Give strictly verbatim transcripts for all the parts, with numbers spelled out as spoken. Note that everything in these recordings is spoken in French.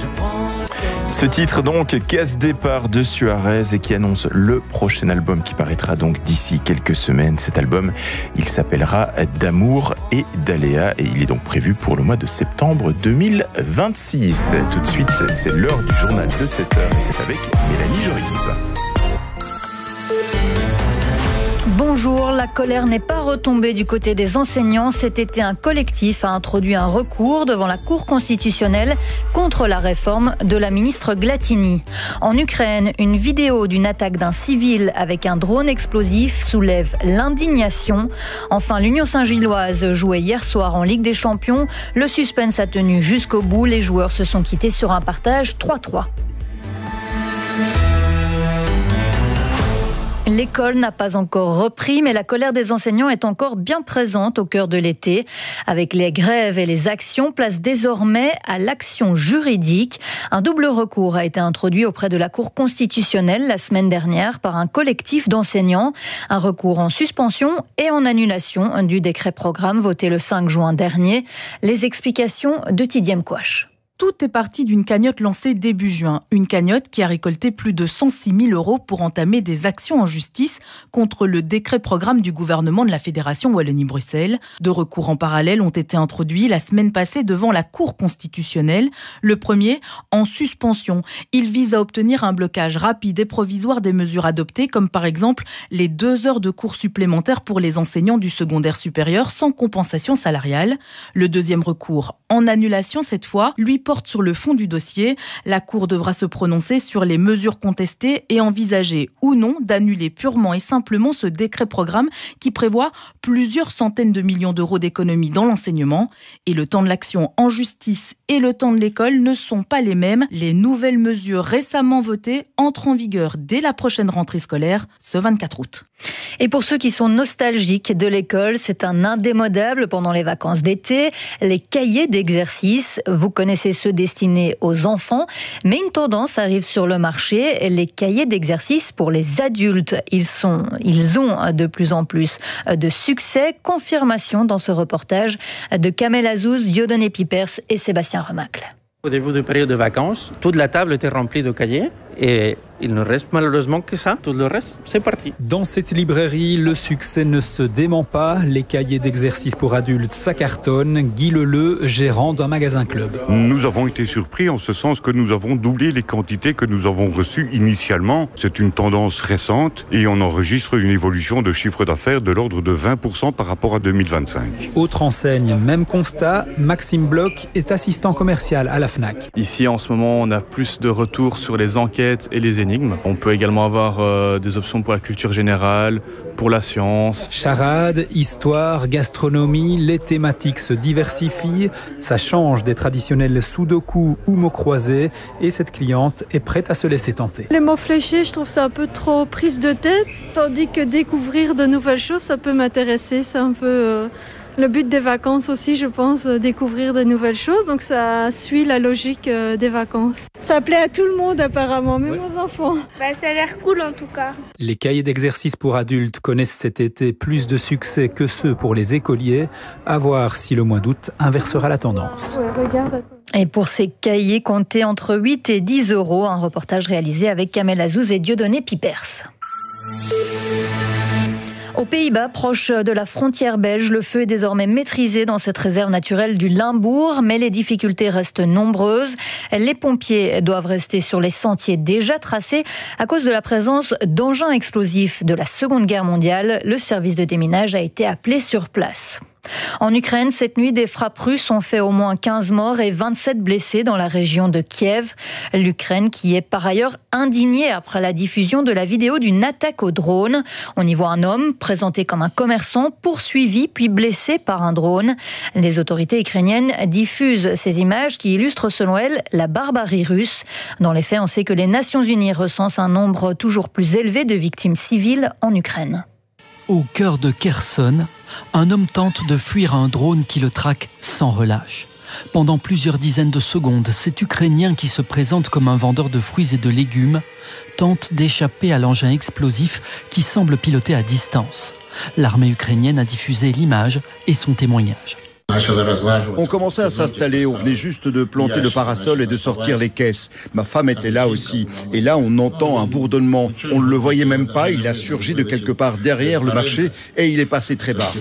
Ce titre donc, Casse Départ de Suarez et qui annonce le prochain album qui paraîtra donc d'ici quelques semaines. Cet album, il s'appellera D'amour et d'aléa et il est donc prévu pour le mois de septembre deux mille vingt-six. Tout de suite, c'est l'heure du journal de sept heures et c'est avec Mélanie Joris. Bonjour, la colère n'est pas retombée du côté des enseignants. Cet été, un collectif a introduit un recours devant la Cour constitutionnelle contre la réforme de la ministre Glatini. En Ukraine, une vidéo d'une attaque d'un civil avec un drone explosif soulève l'indignation. Enfin, l'Union Saint-Gilloise jouait hier soir en Ligue des Champions. Le suspense a tenu jusqu'au bout. Les joueurs se sont quittés sur un partage trois trois. L'école n'a pas encore repris, mais la colère des enseignants est encore bien présente au cœur de l'été. Avec les grèves et les actions, place désormais à l'action juridique. Un double recours a été introduit auprès de la Cour constitutionnelle la semaine dernière par un collectif d'enseignants. Un recours en suspension et en annulation du décret-programme voté le cinq juin dernier. Les explications de Tidiem Kouache. Tout est parti d'une cagnotte lancée début juin. Une cagnotte qui a récolté plus de cent six mille euros pour entamer des actions en justice contre le décret-programme du gouvernement de la Fédération Wallonie-Bruxelles. Deux recours en parallèle ont été introduits la semaine passée devant la Cour constitutionnelle. Le premier, en suspension. Il vise à obtenir un blocage rapide et provisoire des mesures adoptées, comme par exemple les deux heures de cours supplémentaires pour les enseignants du secondaire supérieur sans compensation salariale. Le deuxième recours, en annulation cette fois, lui porte sur le fond du dossier. La Cour devra se prononcer sur les mesures contestées et envisager ou non d'annuler purement et simplement ce décret-programme qui prévoit plusieurs centaines de millions d'euros d'économies dans l'enseignement. Et le temps de l'action en justice et le temps de l'école ne sont pas les mêmes. Les nouvelles mesures récemment votées entrent en vigueur dès la prochaine rentrée scolaire, ce vingt-quatre août. Et pour ceux qui sont nostalgiques de l'école, c'est un indémodable pendant les vacances d'été. Les cahiers d'exercice, vous connaissez ceux destinés aux enfants, mais une tendance arrive sur le marché, les cahiers d'exercice pour les adultes. Ils sont, ils ont de plus en plus de succès. Confirmation dans ce reportage de Kamel Azouz, Dieudonné Pipers et Sébastien Remacle. Au début de la période de vacances, toute la table était remplie de cahiers et il ne reste malheureusement que ça. Tout le reste, c'est parti. Dans cette librairie, le succès ne se dément pas. Les cahiers d'exercice pour adultes, ça cartonne. Guy Leleu, gérant d'un magasin club. Nous avons été surpris en ce sens que nous avons doublé les quantités que nous avons reçues initialement. C'est une tendance récente et on enregistre une évolution de chiffre d'affaires de l'ordre de vingt pour cent par rapport à deux mille vingt-cinq. Autre enseigne, même constat, Maxime Bloch est assistant commercial à la Fnac. Ici, en ce moment, on a plus de retours sur les enquêtes et les énigmes. On peut également avoir euh, des options pour la culture générale, pour la science. Charade, histoire, gastronomie, les thématiques se diversifient. Ça change des traditionnels sudoku ou mots croisés et cette cliente est prête à se laisser tenter. Les mots fléchés, je trouve ça un peu trop prise de tête, tandis que découvrir de nouvelles choses, ça peut m'intéresser. C'est un peu... Euh... Le but des vacances aussi, je pense, découvrir de nouvelles choses. Donc ça suit la logique des vacances. Ça plaît à tout le monde apparemment, même aux enfants. Bah, ça a l'air cool en tout cas. Les cahiers d'exercice pour adultes connaissent cet été plus de succès que ceux pour les écoliers. À voir si le mois d'août inversera la tendance. Ouais, regarde. Et pour ces cahiers, comptez entre huit et dix euros. Un reportage réalisé avec Kamel Azouz et Dieudonné Pipers. Aux Pays-Bas, proche de la frontière belge, le feu est désormais maîtrisé dans cette réserve naturelle du Limbourg, mais les difficultés restent nombreuses. Les pompiers doivent rester sur les sentiers déjà tracés à cause de la présence d'engins explosifs de la Seconde Guerre mondiale. Le service de déminage a été appelé sur place. En Ukraine, cette nuit, des frappes russes ont fait au moins quinze morts et vingt-sept blessés dans la région de Kiev. L'Ukraine qui est par ailleurs indignée après la diffusion de la vidéo d'une attaque au drone. On y voit un homme présenté comme un commerçant poursuivi puis blessé par un drone. Les autorités ukrainiennes diffusent ces images qui illustrent selon elles la barbarie russe. Dans les faits, on sait que les Nations Unies recensent un nombre toujours plus élevé de victimes civiles en Ukraine. Au cœur de Kherson, un homme tente de fuir un drone qui le traque sans relâche. Pendant plusieurs dizaines de secondes, cet Ukrainien qui se présente comme un vendeur de fruits et de légumes tente d'échapper à l'engin explosif qui semble piloter à distance. L'armée ukrainienne a diffusé l'image et son témoignage. On commençait à s'installer, on venait juste de planter le parasol et de sortir les caisses. Ma femme était là aussi. Et là, on entend un bourdonnement. On ne le voyait même pas, il a surgi de quelque part derrière le marché et il est passé très bas.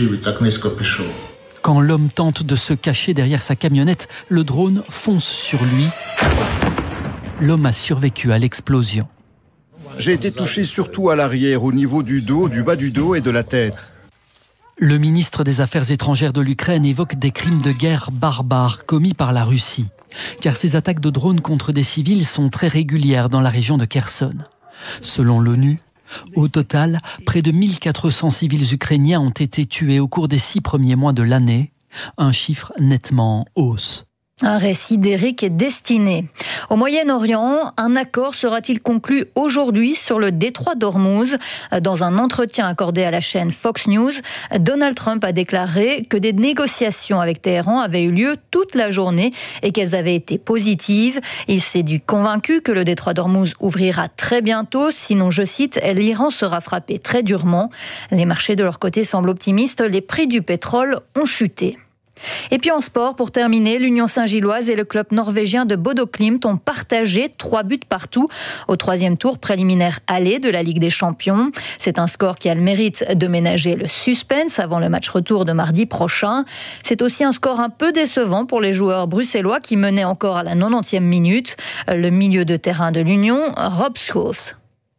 Quand l'homme tente de se cacher derrière sa camionnette, le drone fonce sur lui. L'homme a survécu à l'explosion. J'ai été touché surtout à l'arrière, au niveau du dos, du bas du dos et de la tête. Le ministre des Affaires étrangères de l'Ukraine évoque des crimes de guerre barbares commis par la Russie. Car ces attaques de drones contre des civils sont très régulières dans la région de Kherson. Selon l'ONU, au total, près de mille quatre cents civils ukrainiens ont été tués au cours des six premiers mois de l'année, un chiffre nettement en hausse. Un récit d'Éric Destiné. Au Moyen-Orient, un accord sera-t-il conclu aujourd'hui sur le détroit d'Ormuz? Dans un entretien accordé à la chaîne Fox News, Donald Trump a déclaré que des négociations avec Téhéran avaient eu lieu toute la journée et qu'elles avaient été positives. Il s'est dit convaincu que le détroit d'Ormuz ouvrira très bientôt, sinon, je cite, l'Iran sera frappé très durement. Les marchés de leur côté semblent optimistes, les prix du pétrole ont chuté. Et puis en sport, pour terminer, l'Union Saint-Gilloise et le club norvégien de Bodo Glimt ont partagé trois buts partout au troisième tour préliminaire aller de la Ligue des Champions. C'est un score qui a le mérite de ménager le suspense avant le match retour de mardi prochain. C'est aussi un score un peu décevant pour les joueurs bruxellois qui menaient encore à la quatre-vingt-dixième minute. Le milieu de terrain de l'Union, Rob Schoofs.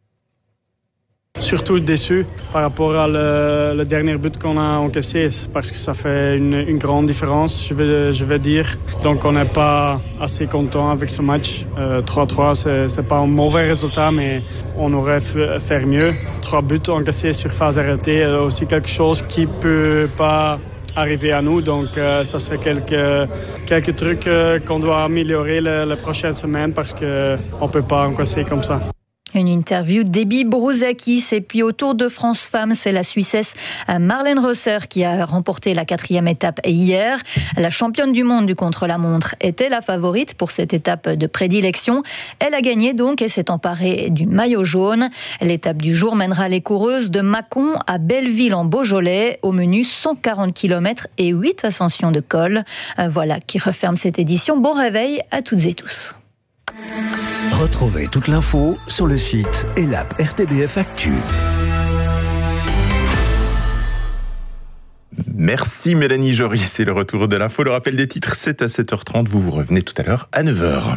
Surtout déçu par rapport à le, le dernier but qu'on a encaissé parce que ça fait une, une grande différence, je vais, je vais dire. Donc on n'est pas assez content avec ce match. Euh, trois trois, c'est, c'est pas un mauvais résultat, mais on aurait fait faire mieux. Trois buts encaissés sur phase arrêtée, euh, aussi quelque chose qui peut pas arriver à nous. Donc euh, ça c'est quelques, quelques trucs euh, qu'on doit améliorer la, la prochaine semaine parce qu'on peut pas encaisser comme ça. Une interview d'Ebi Brouzakis. Et puis au Tour de France Femmes, c'est la Suissesse Marlène Rösser qui a remporté la quatrième étape hier. La championne du monde du contre-la-montre était la favorite pour cette étape de prédilection. Elle a gagné donc et s'est emparée du maillot jaune. L'étape du jour mènera les coureuses de Mâcon à Belleville en Beaujolais. Au menu cent quarante kilomètres et huit ascensions de col. Voilà qui referme cette édition. Bon réveil à toutes et tous. Retrouvez toute l'info sur le site et l'app R T B F Actu. Merci Mélanie Jory, c'est le retour de l'info. Le rappel des titres, c'est à sept heures trente. Vous vous revenez tout à l'heure à neuf heures.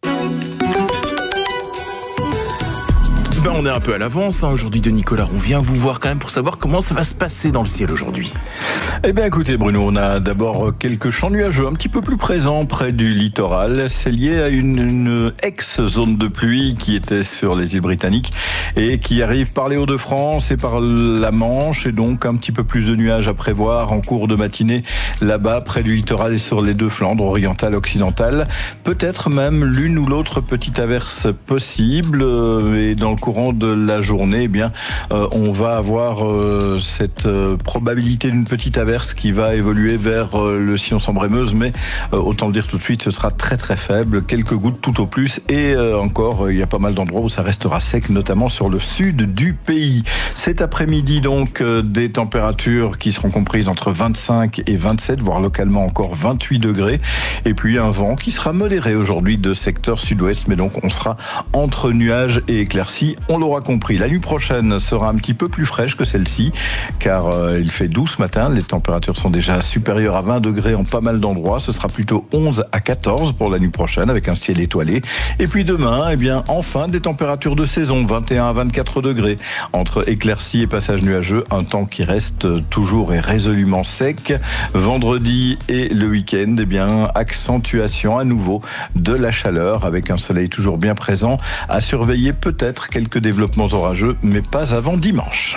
Ben on est un peu à l'avance hein, aujourd'hui de Nicolas. On vient vous voir quand même pour savoir comment ça va se passer dans le ciel aujourd'hui. Eh bien écoutez Bruno, on a d'abord quelques champs nuageux un petit peu plus présents près du littoral. C'est lié à une, une ex-zone de pluie qui était sur les îles Britanniques et qui arrive par les Hauts-de-France et par la Manche. Et donc un petit peu plus de nuages à prévoir en cours de matinée là-bas près du littoral et sur les deux Flandres, orientale, occidentale. Peut-être même l'une ou l'autre petite averse possible. Et dans le courant de la journée, eh bien, euh, on va avoir euh, cette euh, probabilité d'une petite averse qui va évoluer vers euh, le sillon Sambre-et-Meuse, mais euh, autant le dire tout de suite, ce sera très très faible, quelques gouttes tout au plus, et euh, encore, il euh, y a pas mal d'endroits où ça restera sec, notamment sur le sud du pays. Cet après-midi, donc, euh, des températures qui seront comprises entre vingt-cinq et vingt-sept, voire localement encore vingt-huit degrés, et puis un vent qui sera modéré aujourd'hui de secteur sud-ouest, mais donc on sera entre nuages et éclaircies. On l'aura compris, la nuit prochaine sera un petit peu plus fraîche que celle-ci, car euh, il fait doux ce matin, les températures sont déjà supérieures à vingt degrés en pas mal d'endroits, ce sera plutôt onze à quatorze pour la nuit prochaine, avec un ciel étoilé. Et puis demain, eh bien, enfin des températures de saison, vingt et un à vingt-quatre degrés, entre éclaircies et passages nuageux, un temps qui reste toujours et résolument sec. Vendredi et le week-end, eh bien, accentuation à nouveau de la chaleur, avec un soleil toujours bien présent, à surveiller peut-être quelques développements orageux, mais pas avant dimanche.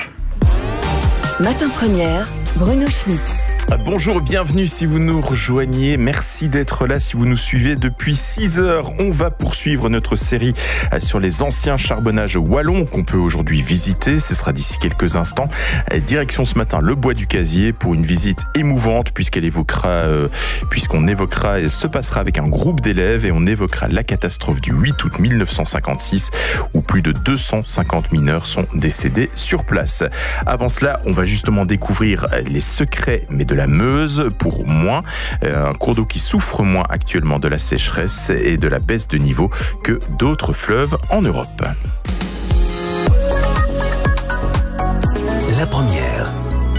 Matin Première, Bruno Schmitz. Bonjour, bienvenue si vous nous rejoignez. Merci d'être là si vous nous suivez depuis six heures. On va poursuivre notre série sur les anciens charbonnages wallons qu'on peut aujourd'hui visiter. Ce sera d'ici quelques instants. Direction ce matin le Bois du Casier pour une visite émouvante puisqu'elle évoquera, euh, puisqu'on évoquera, elle se passera avec un groupe d'élèves et on évoquera la catastrophe du huit août mille neuf cent cinquante-six où plus de deux cent cinquante mineurs sont décédés sur place. Avant cela, on va justement découvrir les secrets, mais de de la Meuse pour moins. Un cours d'eau qui souffre moins actuellement de la sécheresse et de la baisse de niveau que d'autres fleuves en Europe. La première.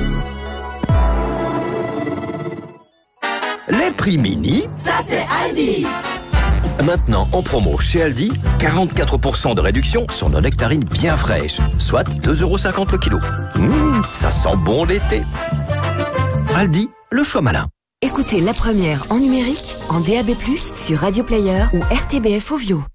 Les prix mini, ça c'est Aldi. Maintenant en promo chez Aldi, quarante-quatre pour cent de réduction sur nos nectarines bien fraîches, soit deux euros cinquante le kilo. Mmh, ça sent bon l'été. Aldi, le choix malin. Écoutez La Première en numérique, en D A B plus, sur Radio Player ou R T B F Ovio.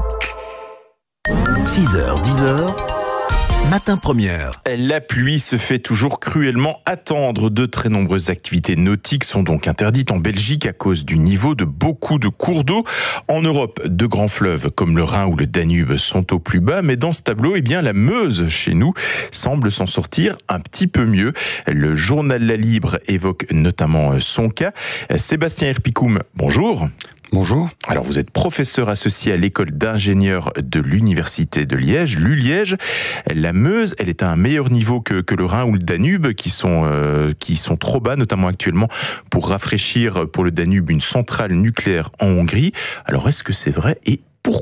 six heures, dix heures. Matin Première. La pluie se fait toujours cruellement attendre. De très nombreuses activités nautiques sont donc interdites en Belgique à cause du niveau de beaucoup de cours d'eau. En Europe, de grands fleuves comme le Rhin ou le Danube sont au plus bas, mais dans ce tableau, eh bien, la Meuse, chez nous, semble s'en sortir un petit peu mieux. Le journal La Libre évoque notamment son cas. Sébastien Herpicoum, bonjour. Bonjour. Alors vous êtes professeur associé à l'école d'ingénieurs de l'université de Liège, l'U Liège. La Meuse, elle est à un meilleur niveau que, que le Rhin ou le Danube, qui sont, euh, qui sont trop bas, notamment actuellement pour rafraîchir pour le Danube une centrale nucléaire en Hongrie. Alors est-ce que c'est vrai et pourquoi ?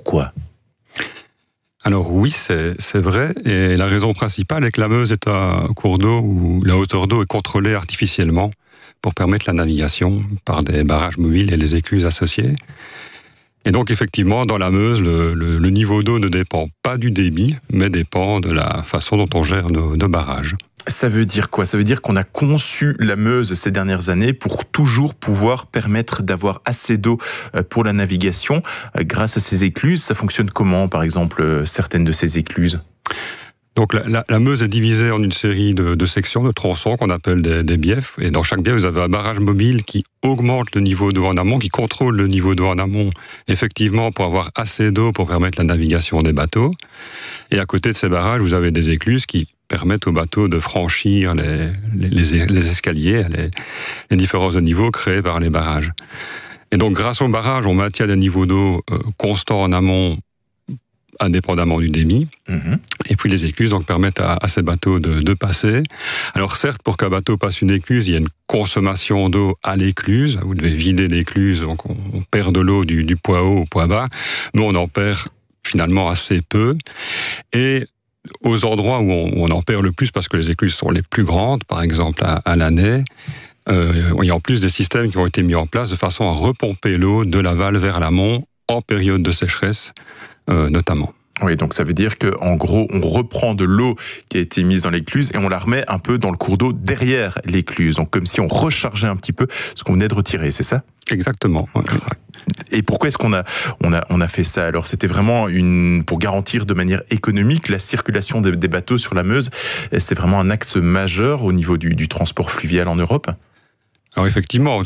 Alors oui, c'est, c'est vrai, et la raison principale est que la Meuse est un cours d'eau où la hauteur d'eau est contrôlée artificiellement pour permettre la navigation par des barrages mobiles et les écluses associées. Et donc effectivement, dans la Meuse, le, le, le niveau d'eau ne dépend pas du débit, mais dépend de la façon dont on gère nos, nos barrages. Ça veut dire quoi ? Ça veut dire qu'on a conçu la Meuse ces dernières années pour toujours pouvoir permettre d'avoir assez d'eau pour la navigation grâce à ces écluses. Ça fonctionne comment, par exemple, certaines de ces écluses ? Donc la, la, la Meuse est divisée en une série de, de sections, de tronçons qu'on appelle des, des biefs. Et dans chaque bief, vous avez un barrage mobile qui augmente le niveau d'eau en amont, qui contrôle le niveau d'eau en amont, effectivement, pour avoir assez d'eau pour permettre la navigation des bateaux. Et à côté de ces barrages, vous avez des écluses qui permettent aux bateaux de franchir les, les, les, les escaliers, les, les différents niveaux créés par les barrages. Et donc, grâce aux barrages, on maintient des niveaux d'eau euh, constants en amont, indépendamment du débit. Mmh. Et puis les écluses donc, permettent à, à ces bateaux de, de passer. Alors certes, pour qu'un bateau passe une écluse, il y a une consommation d'eau à l'écluse. Vous devez vider l'écluse, donc on, on perd de l'eau du, du point haut au point bas. Mais on en perd finalement assez peu. Et aux endroits où on, où on en perd le plus, parce que les écluses sont les plus grandes, par exemple à, à l'année, euh, il y a en plus des systèmes qui ont été mis en place de façon à repomper l'eau de l'aval vers l'amont en période de sécheresse. Euh, notamment. Oui, donc ça veut dire qu'en gros, on reprend de l'eau qui a été mise dans l'écluse et on la remet un peu dans le cours d'eau derrière l'écluse. Donc comme si on rechargeait un petit peu ce qu'on venait de retirer, c'est ça ? Exactement. Ouais. Et pourquoi est-ce qu'on a, on a, on a fait ça ? Alors c'était vraiment une, pour garantir de manière économique la circulation des, des bateaux sur la Meuse. C'est vraiment un axe majeur au niveau du, du transport fluvial en Europe ? Alors effectivement,